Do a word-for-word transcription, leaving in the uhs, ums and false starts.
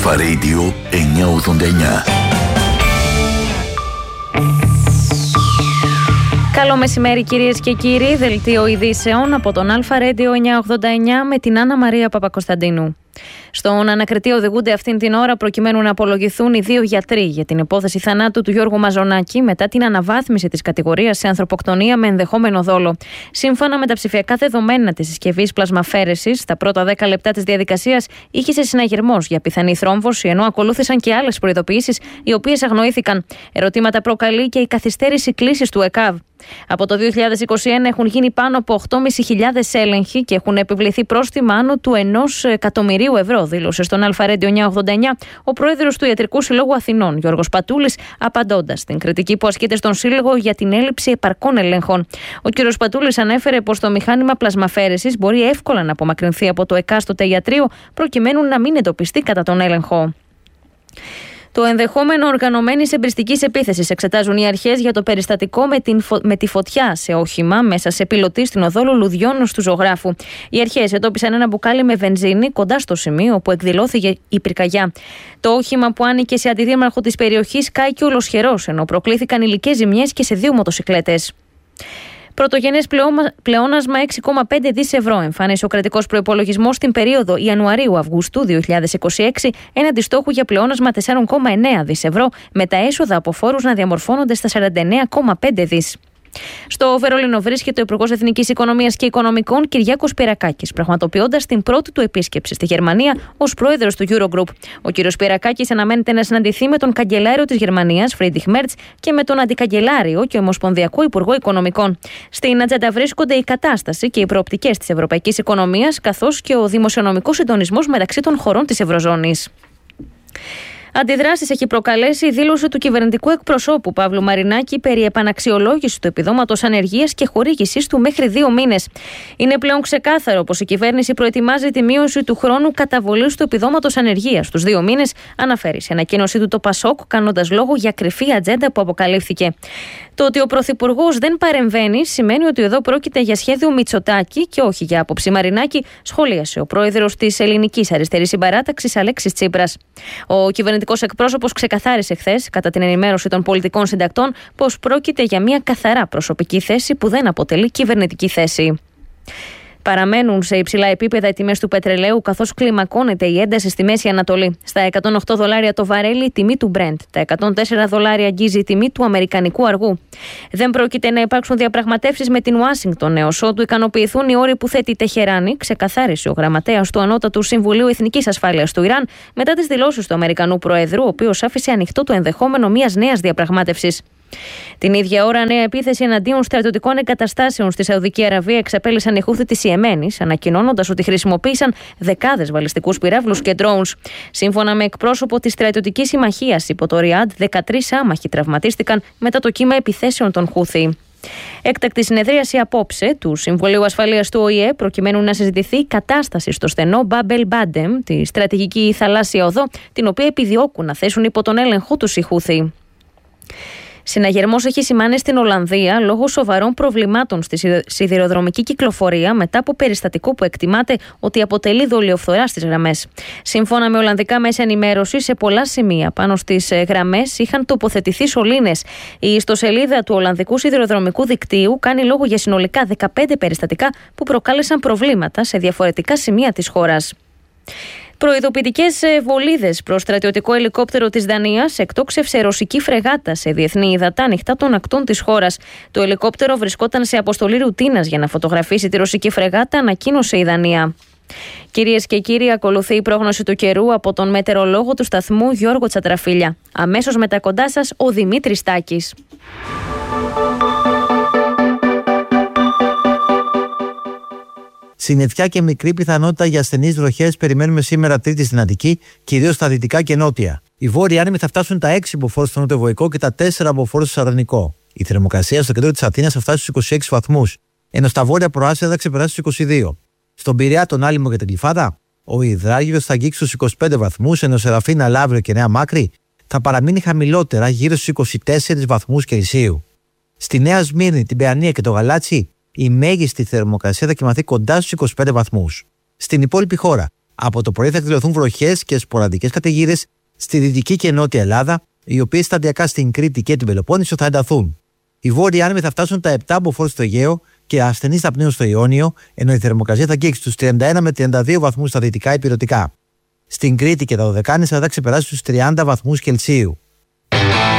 Αλφα Radio εννιακόσια ογδόντα εννιά. Καλό μεσημέρι κυρίες και κύριοι, δελτίο ειδήσεων από τον Αλφα Radio εννιακόσια ογδόντα εννιά με την Άννα Μαρία Παπακοσταντίνου. Στον ανακριτή οδηγούνται αυτήν την ώρα προκειμένου να απολογηθούν οι δύο γιατροί για την υπόθεση θανάτου του Γιώργου Μαζονάκη μετά την αναβάθμιση της κατηγορίας σε ανθρωποκτονία με ενδεχόμενο δόλο. Σύμφωνα με τα ψηφιακά δεδομένα της συσκευής πλασμαφέρεσης, στα πρώτα δέκα λεπτά της διαδικασίας ήχησε συναγερμός για πιθανή θρόμβωση, ενώ ακολούθησαν και άλλες προειδοποιήσεις, οι οποίες αγνοήθηκαν. Ερωτήματα προκαλεί και η καθυστέρηση κλήσης του ΕΚΑΒ. Από το δύο χιλιάδες είκοσι ένα έχουν γίνει πάνω από οκτώ χιλιάδες πεντακόσιοι έλεγχοι και έχουν επιβληθεί πρόστιμα άνω του ενός εκατομμυρίου ευρώ, δήλωσε στον Αλφα Radio εννιακόσια ογδόντα εννιά ο πρόεδρος του Ιατρικού Συλλόγου Αθηνών, Γιώργος Πατούλης, απαντώντας στην κριτική που ασκείται στον Σύλλογο για την έλλειψη επαρκών ελέγχων. Ο κ. Πατούλης ανέφερε πως το μηχάνημα πλασμαφέρεσης μπορεί εύκολα να απομακρυνθεί από το εκάστοτε ιατρείο προκειμένου να μην εντοπιστεί κατά τον έλεγχο. Το ενδεχόμενο οργανωμένης εμπριστικής επίθεσης εξετάζουν οι αρχές για το περιστατικό με, την φω... με τη φωτιά σε όχημα μέσα σε πιλωτή στην οδό Λουλουδιών του Ζωγράφου. Οι αρχές εντόπισαν ένα μπουκάλι με βενζίνη κοντά στο σημείο όπου εκδηλώθηκε η πυρκαγιά. Το όχημα που άνοικε σε αντιδήμαρχο της περιοχής κάηκε ολοσχερός, ενώ προκλήθηκαν υλικές ζημιές και σε δύο μοτοσικλέτες. Πρωτογενές πλεόνασμα έξι κόμμα πέντε δισεκατομμύρια ευρώ εμφάνισε ο κρατικός προϋπολογισμός στην περίοδο Ιανουαρίου-Αυγούστου δύο χιλιάδες είκοσι έξι, έναντι στόχου για πλεόνασμα τέσσερα κόμμα εννέα δισεκατομμύρια ευρώ, με τα έσοδα από φόρους να διαμορφώνονται στα σαράντα εννέα κόμμα πέντε δισεκατομμύρια. Στο Βερολίνο βρίσκεται ο Υπουργός Εθνικής Οικονομίας και Οικονομικών Κυριάκος Πυρακάκης, πραγματοποιώντας την πρώτη του επίσκεψη στη Γερμανία ως πρόεδρος του Eurogroup. Ο κ. Πυρακάκης αναμένεται να συναντηθεί με τον καγκελάριο της Γερμανίας, Φρίντριχ Μέρτς, και με τον αντικαγκελάριο και ομοσπονδιακό Υπουργό Οικονομικών. Στην ατζέντα βρίσκονται η κατάσταση και οι προοπτικές της ευρωπαϊκής οικονομίας, καθώς και ο δημοσιονομικός συντονισμός μεταξύ των χωρών της Ευρωζώνης. Αντιδράσεις έχει προκαλέσει η δήλωση του κυβερνητικού εκπροσώπου Παύλου Μαρινάκη περί επαναξιολόγησης του επιδόματος ανεργίας και χορήγησής του μέχρι δύο μήνες. Είναι πλέον ξεκάθαρο πως η κυβέρνηση προετοιμάζει τη μείωση του χρόνου καταβολής του επιδόματος ανεργίας στους δύο μήνες, αναφέρει σε ανακοίνωσή του το Πασόκ, κάνοντας λόγο για κρυφή ατζέντα που αποκαλύφθηκε. Το ότι ο Πρωθυπουργός δεν παρεμβαίνει σημαίνει ότι εδώ πρόκειται για σχέδιο Μητσοτάκη και όχι για άποψη Μαρινάκη, σχολίασε ο πρόεδρος της Ελληνικής Αριστερής Συμπαράταξης Αλέξης Τσίπρας. Ο κυβερνητικός εκπρόσωπος ξεκαθάρισε χθες, κατά την ενημέρωση των πολιτικών συντακτών, πως πρόκειται για μια καθαρά προσωπική θέση που δεν αποτελεί κυβερνητική θέση. Παραμένουν σε υψηλά επίπεδα οι τιμές του πετρελαίου, καθώς κλιμακώνεται η ένταση στη Μέση Ανατολή. Στα εκατόν οκτώ δολάρια το βαρέλι η τιμή του Brent. Τα εκατόν τέσσερα δολάρια αγγίζει η τιμή του αμερικανικού αργού. Δεν πρόκειται να υπάρξουν διαπραγματεύσεις με την Ουάσιγκτον έως ότου ικανοποιηθούν οι όροι που θέτει η Τεχεράνη, ξεκαθάρισε ο γραμματέας του Ανώτατου Συμβουλίου Εθνικής Ασφάλειας του Ιράν μετά τις δηλώσεις του Αμερικανού Προέδρου, ο οποίος άφησε ανοιχτό το ενδεχόμενο μιας νέας διαπραγμάτευσης. Την ίδια ώρα, νέα επίθεση εναντίον στρατιωτικών εγκαταστάσεων στη Σαουδική Αραβία εξαπέλυσαν οι Χούθι της Ιεμένης, ανακοινώνοντας ότι χρησιμοποίησαν δεκάδες βαλιστικούς πυράβλους και drones. Σύμφωνα με εκπρόσωπο της στρατιωτικής συμμαχίας υπό το Ριάντ, δεκατρείς άμαχοι τραυματίστηκαν μετά το κύμα επιθέσεων των Χούθι. Έκτακτη συνεδρίαση απόψε του Συμβουλίου Ασφαλείας του Ο Η Ε προκειμένου να συζητηθεί η κατάσταση στο στενό Μπάμπελ Μπάντεμ, τη στρατηγική θαλάσσια οδό, την οποία επιδιώκουν να θέσουν υπό τον έλεγχό τους οι Χούθι. Συναγερμός έχει σημάνει στην Ολλανδία λόγω σοβαρών προβλημάτων στη σιδηροδρομική κυκλοφορία μετά από περιστατικό που εκτιμάται ότι αποτελεί δολιοφθορά στις γραμμές. Σύμφωνα με ολλανδικά μέσα ενημέρωσης, σε πολλά σημεία πάνω στις γραμμές είχαν τοποθετηθεί σωλήνες. Η ιστοσελίδα του Ολλανδικού Σιδηροδρομικού Δικτύου κάνει λόγο για συνολικά δεκαπέντε περιστατικά που προκάλεσαν προβλήματα σε διαφορετικά σημεία της χώρας. Προειδοποιητικές βολίδες προς στρατιωτικό ελικόπτερο της Δανίας εκτόξευσε ρωσική φρεγάτα σε διεθνή υδατά ανοιχτά των ακτών της χώρας. Το ελικόπτερο βρισκόταν σε αποστολή ρουτίνας για να φωτογραφίσει τη ρωσική φρεγάτα, ανακοίνωσε η Δανία. Κυρίες και κύριοι, ακολουθεί η πρόγνωση του καιρού από τον μετεωρολόγο του σταθμού Γιώργο Τσατραφίλια. Αμέσως μετά κοντά σας ο Δημήτρης Τάκης. Συννεφιά και μικρή πιθανότητα για ασθενείς βροχές περιμένουμε σήμερα Τρίτη στην Αττική, κυρίως στα δυτικά και νότια. Οι βόρειοι άνεμοι θα φτάσουν τα έξι μποφόρ στο νοτιοβοϊκό και τα τέσσερα μποφόρ στο Σαρδανικό. Η θερμοκρασία στο κέντρο της Αθήνας θα φτάσει στους είκοσι έξι βαθμούς, ενώ στα βόρεια προάστια θα ξεπεράσει στους είκοσι δύο. Στον Πειραιά, τον Άλυμο και την Κλιφάδα, ο υδράγιος θα αγγίξει στους είκοσι πέντε βαθμούς, ενώ Σεραφίνα, Λαύριο και Νέα Μάκρη θα παραμείνει χαμηλότερα γύρω στους είκοσι τέσσερις βαθμούς Κελσίου. Στη Νέα Σμύρνη, την Παιανία και το Γαλάτσι, η μέγιστη θερμοκρασία θα κοιμαθεί κοντά στους είκοσι πέντε βαθμούς. Στην υπόλοιπη χώρα, Από το πρωί θα εκδηλωθούν βροχές και σποραδικές καταιγίδες στη δυτική και νότια Ελλάδα, οι οποίες σταδιακά στην Κρήτη και την Πελοπόννησο θα ενταθούν. Οι βόρειοι άνεμοι θα φτάσουν τα επτά μποφόρ στο Αιγαίο και ασθενείς θα πνέουν στο Ιόνιο, ενώ η θερμοκρασία θα αγγίξει τους τριάντα ένα με τριάντα δύο βαθμούς στα δυτικά υπηρετικά. Στην Κρήτη και τα Δωδεκάνησα θα ξεπεράσει τους τριάντα βαθμούς Κελσίου.